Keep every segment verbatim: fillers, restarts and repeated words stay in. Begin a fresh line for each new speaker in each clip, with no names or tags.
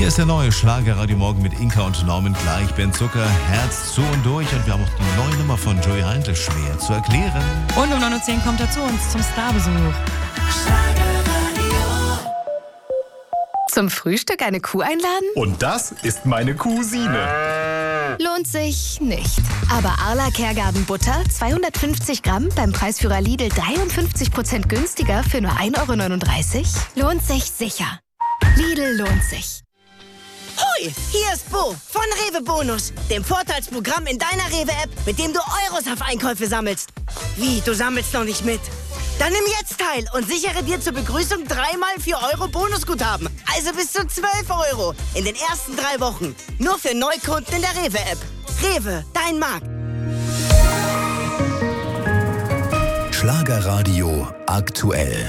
Hier ist der neue Schlagerradio Morgen mit Inka und Norman gleich. Ben Zucker, Herz zu und durch. Und wir haben auch die neue Nummer von Joey Heindl schwer zu erklären.
Und um neun Uhr zehn kommt er zu uns zum Starbesuch.
Zum Frühstück eine Kuh einladen?
Und das ist meine Cousine.
Lohnt sich nicht. Aber Arla Kergarten Butter, zweihundertfünfzig Gramm, beim Preisführer Lidl dreiundfünfzig Prozent günstiger für nur ein Euro neununddreißig? Lohnt sich sicher. Lidl lohnt sich.
Hoi, hier ist Bo von Rewe Bonus, dem Vorteilsprogramm in deiner Rewe-App, mit dem du Euros auf Einkäufe sammelst. Wie, du sammelst noch nicht mit? Dann nimm jetzt teil und sichere dir zur Begrüßung dreimal vier Euro Bonusguthaben. Also bis zu zwölf Euro in den ersten drei Wochen. Nur für Neukunden in der Rewe-App. Rewe, dein Markt.
Schlagerradio aktuell.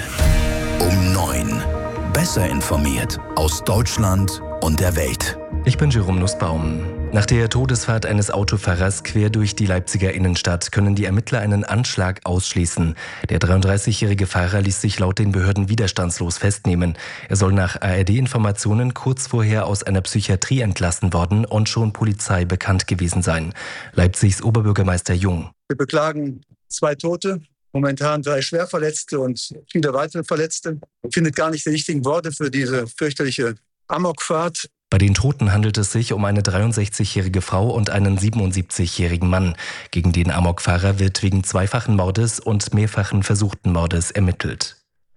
Um neun. Besser informiert aus Deutschland und der Welt.
Ich bin Jerome Nussbaum. Nach der Todesfahrt eines Autofahrers quer durch die Leipziger Innenstadt können die Ermittler einen Anschlag ausschließen. Der dreiunddreißigjährige Fahrer ließ sich laut den Behörden widerstandslos festnehmen. Er soll nach A R D-Informationen kurz vorher aus einer Psychiatrie entlassen worden und schon Polizei bekannt gewesen sein. Leipzigs Oberbürgermeister Jung.
Wir beklagen zwei Tote. Momentan drei Schwerverletzte und viele weitere Verletzte. Man findet gar nicht die richtigen Worte für diese fürchterliche Amokfahrt.
Bei den Toten handelt es sich um eine dreiundsechzigjährige Frau und einen siebenundsiebzigjährigen Mann. Gegen den Amokfahrer wird wegen zweifachen Mordes und mehrfachen versuchten Mordes ermittelt.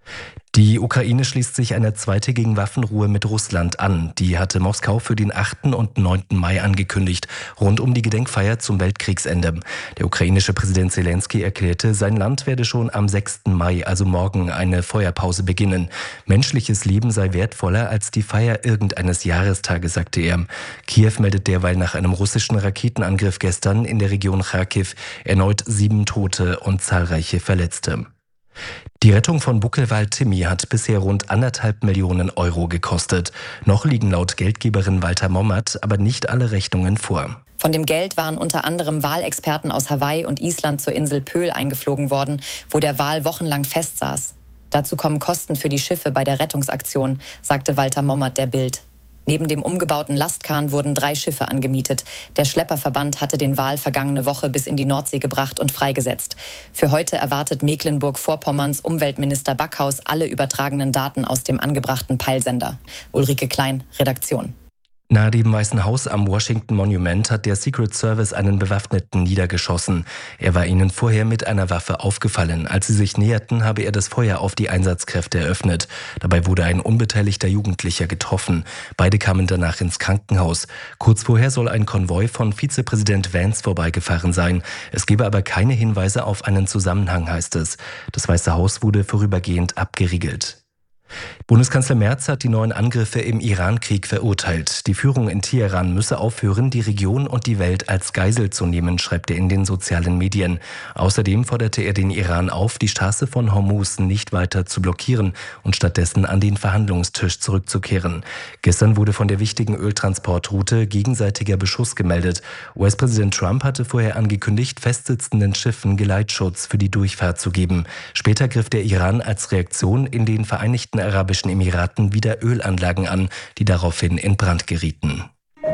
Die Ukraine schließt sich einer zweitägigen Waffenruhe mit Russland an. Die hatte Moskau für den achten und neunten Mai angekündigt, rund um die Gedenkfeier zum Weltkriegsende. Der ukrainische Präsident Zelensky erklärte, sein Land werde schon am sechsten Mai, also morgen, eine Feuerpause beginnen. Menschliches Leben sei wertvoller als die Feier irgendeines Jahrestages, sagte er. Kiew meldet derweil nach einem russischen Raketenangriff gestern in der Region Charkiw erneut sieben Tote und zahlreiche Verletzte. Die Rettung von Buckelwal Timmy hat bisher rund anderthalb Millionen Euro gekostet. Noch liegen laut Geldgeberin Walter Mommert aber nicht alle Rechnungen vor.
Von dem Geld waren unter anderem Walexperten aus Hawaii und Island zur Insel Pöhl eingeflogen worden, wo der Wal wochenlang festsaß. Dazu kommen Kosten für die Schiffe bei der Rettungsaktion, sagte Walter Mommert der Bild. Neben dem umgebauten Lastkahn wurden drei Schiffe angemietet. Der Schlepperverband hatte den Wal vergangene Woche bis in die Nordsee gebracht und freigesetzt. Für heute erwartet Mecklenburg-Vorpommerns Umweltminister Backhaus alle übertragenen Daten aus dem angebrachten Peilsender. Ulrike Klein, Redaktion.
Nahe dem Weißen Haus am Washington Monument hat der Secret Service einen Bewaffneten niedergeschossen. Er war ihnen vorher mit einer Waffe aufgefallen. Als sie sich näherten, habe er das Feuer auf die Einsatzkräfte eröffnet. Dabei wurde ein unbeteiligter Jugendlicher getroffen. Beide kamen danach ins Krankenhaus. Kurz vorher soll ein Konvoi von Vizepräsident Vance vorbeigefahren sein. Es gebe aber keine Hinweise auf einen Zusammenhang, heißt es. Das Weiße Haus wurde vorübergehend abgeriegelt. Bundeskanzler Merz hat die neuen Angriffe im Iran-Krieg verurteilt. Die Führung in Teheran müsse aufhören, die Region und die Welt als Geisel zu nehmen, schreibt er in den sozialen Medien. Außerdem forderte er den Iran auf, die Straße von Hormuz nicht weiter zu blockieren und stattdessen an den Verhandlungstisch zurückzukehren. Gestern wurde von der wichtigen Öltransportroute gegenseitiger Beschuss gemeldet. U S-Präsident Trump hatte vorher angekündigt, festsitzenden Schiffen Geleitschutz für die Durchfahrt zu geben. Später griff der Iran als Reaktion in den Vereinigten Arabischen Emiraten wieder Ölanlagen an, die daraufhin in Brand gerieten.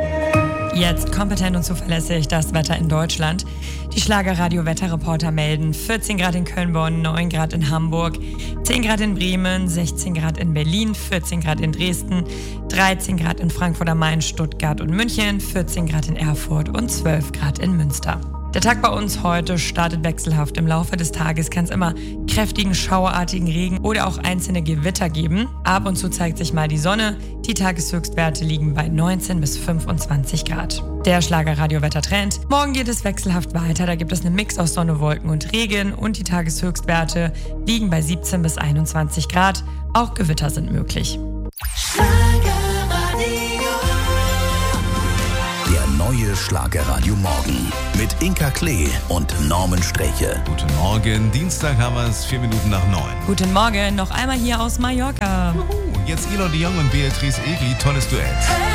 Jetzt kompetent und zuverlässig das Wetter in Deutschland. Die Schlagerradio-Wetterreporter melden vierzehn Grad in Köln-Bonn, neun Grad in Hamburg, zehn Grad in Bremen, sechzehn Grad in Berlin, vierzehn Grad in Dresden, dreizehn Grad in Frankfurt am Main, Stuttgart und München, vierzehn Grad in Erfurt und zwölf Grad in Münster. Der Tag bei uns heute startet wechselhaft. Im Laufe des Tages kann es immer kräftigen, schauerartigen Regen oder auch einzelne Gewitter geben. Ab und zu zeigt sich mal die Sonne. Die Tageshöchstwerte liegen bei neunzehn bis fünfundzwanzig Grad. Der Schlagerradio-Wettertrend. Morgen geht es wechselhaft weiter. Da gibt es einen Mix aus Sonne, Wolken und Regen. Und die Tageshöchstwerte liegen bei siebzehn bis einundzwanzig Grad. Auch Gewitter sind möglich.
Neue Schlagerradio Morgen mit Inka Klee und Norman Streche.
Guten Morgen, Dienstag haben wir es, vier Minuten nach neun.
Guten Morgen, noch einmal hier aus Mallorca.
Juhu, jetzt Elodie Young und Beatrice Egli, tolles Duett.